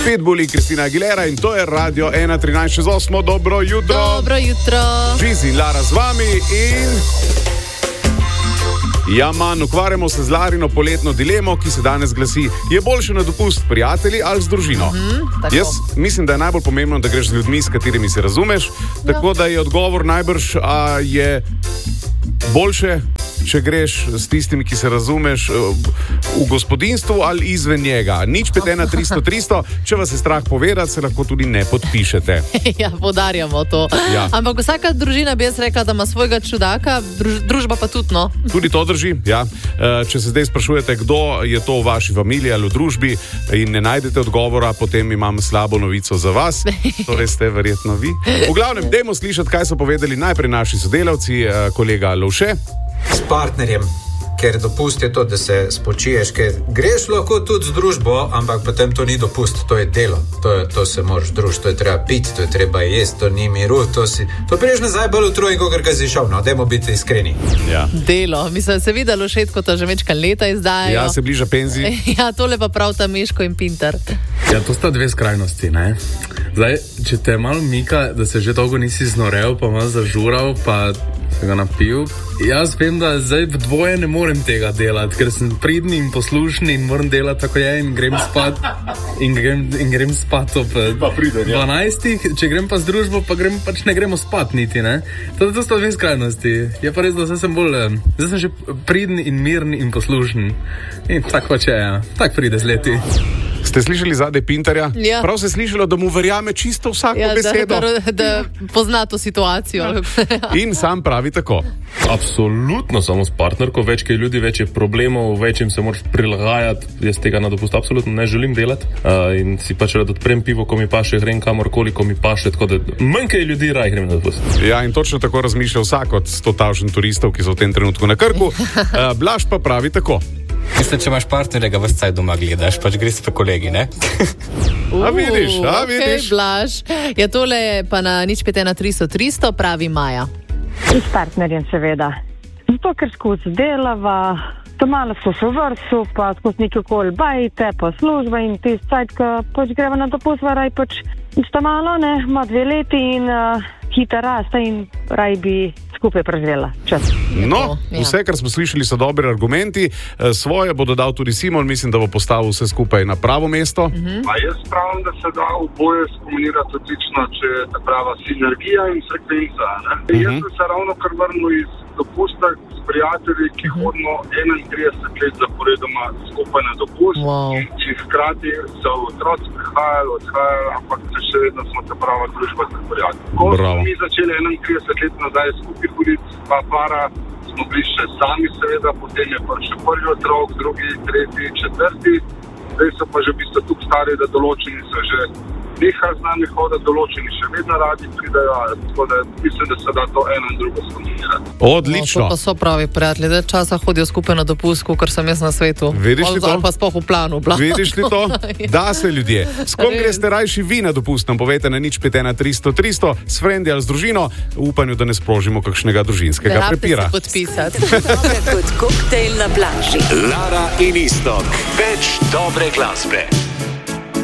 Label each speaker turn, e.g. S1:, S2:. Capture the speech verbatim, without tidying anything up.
S1: Pitbull in Kristina Aguilera in to je Radio ena trinajst šest osem. Dobro jutro.
S2: Dobro jutro.
S1: Žizi in Lara z vami in... Ja, manj, ukvarjamo se z Larino poletno dilemo, ki se danes glasi, je boljše na dopust s prijatelji ali z družino?
S2: Mm,
S1: Jaz mislim, da je najbolj pomembno, da greš z ljudmi, s katerimi se razumeš, ja. Tako da je odgovor najbrž, a je boljše, če greš s tistimi, ki se razumeš v gospodinstvu ali izven njega. Nič pet ena tristo tristo, če vas je strah povedati, se lahko tudi ne podpišete.
S2: Ja, podarjamo to.
S1: Ja.
S2: Ampak vsaka družina bi jaz rekla, da ima svojega čudaka, druž, družba pa tudi, no.
S1: Tudi to drži, ja. Če se zdaj sprašujete, kdo je to v vaši familiji ali v družbi in ne najdete odgovora, potem imam slabo novico za vas. Torej ste verjetno vi. V glavnem, dajmo slišati, kaj so povedali najprej naši sodelavci, kolega Lovše.
S3: S partnerjem, ker dopust je to, da se spočiješ, ker greš lahko tudi z družbo, ampak potem to ni dopust, to je delo, to, je, to se moraš družiti, to je treba piti, to je treba jesti, to ni miru, to si, to priješ nazaj bolj v trojko, ker ga si šel, no, dajmo biti iskreni.
S1: Ja.
S2: Delo, mislim, se vidi Lovšet, ko to že večkrat leta izdajajo.
S1: Ja, se bliža penziji.
S2: Ja, tole pa prav ta Meško in Pintar.
S4: Ja, to sta dve skrajnosti, ne? Zdaj, če te malo mika, da se že dolgo nisi znorel, pa malo zažural, pa se ga napil. Jaz vem, da zdaj v dvoje ne morem tega delati, ker sem pridni in poslušni in moram delati tako je in grem spat in grem, in grem spat ob dvanajstih, če grem pa z družbo, pa grem, pač ne gremo spat niti, ne? To, to sta dve skrajnosti. Je pa res, da zdaj sem bolj, zdaj sem že pridni in mirni in poslušen. In tako pač je, ja. Tak pride z leti.
S1: Ste slišali zadaj Pintarja?
S2: Ja.
S1: Prav se je slišalo, da mu verjame čisto vsako
S2: Ja,
S1: besedo.
S2: da, da, da pozna to situacijo.
S1: In sam pravi tako.
S5: Absolutno samo s partnerko, več je ljudi, več je problemov, več jim se moraš prilagajati. Jaz tega na dopust absolutno ne želim delati uh, in si pač rad odprem pivo, ko mi paše, grem kamorkoli, ko mi paše, tako da manj kaj ljudi raj grem na dopust.
S1: Ja, in točno tako razmišlja vsak od sto tisoč turistov, ki so v tem trenutku na Krku. Uh, Blaž pa pravi tako.
S6: Mislim, če imaš partnerja, ga ves caj doma gledaš, pač greš pa kolegi, ne?
S1: A vidiš, a vidiš.
S2: Okay, Blaž. Ja, tole pa na nič pet ena tristo tristo pravi Maja.
S7: S partnerjem seveda. Zato, ker skozi delava, to malo so se vrsu, pa skozi nekaj okoli bajte, pa služba in ti cajt, ko pač greva na dopust, raj pač sta malo, ne, ima dve leti in uh, hita rasta in raj bi skupaj preživela čas.
S1: No, vse, kar smo slišali, so dobri argumenti. Svoje bo dodal tudi Simon, mislim, da bo postavil vse skupaj na pravo mesto.
S8: Uh-huh. A jaz pravim, da se da oboje skombinirati odlično, če je ta prava sinergija in frekvenca. Uh-huh. Jaz sem se ravno kar vrnil iz dopusta s prijatelji, ki uh-huh. hodimo enaintrideset let zaporedoma skupaj na dopust.
S2: Wow.
S8: In, in hkrati so otroci prihajali, odhajali, ampak še vedno smo ta prava družba za prijatelji. Ko
S1: Bravo.
S8: smo mi začeli enaintrideset let nazaj skupaj hoditi, pa para, smo bili še sami seveda, potem je pa še prvi otrok, drugi, tretji, četrti. Zdaj so pa že v bistvu tukaj stari, da določeni so že nehali z nami hoditi, določeni še vedno radi pridajo, tako da mislim, da se da to eno in drugo skombinirati.
S1: Odlično.
S2: No, to pa so pravi prijatelji, da časa hodijo skupaj na dopust, kar sem jaz na svetu.
S1: Vidiš li to?
S2: Ali pa sploh v planu. Bla.
S1: Vidiš li to? Da se ljudje. S kom greste rajši vi na dopust? Nam povejte na nič pet ena tristo tristo, s frendi ali z družino, v upanju, da ne sprožimo kakšnega družinskega
S2: Ne
S1: prepira.
S2: rabite se podpisati.
S9: Kot koktejl na plaži.
S10: Lara in Iztok. Več dobre glasbe.